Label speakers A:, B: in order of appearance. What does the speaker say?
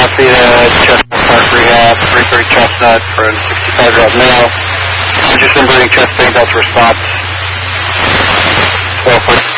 A: copy to Chestnut Park Rehab, 330 Chestnut for a 65-year-old male. Just been bleeding chest pain, that's response. 12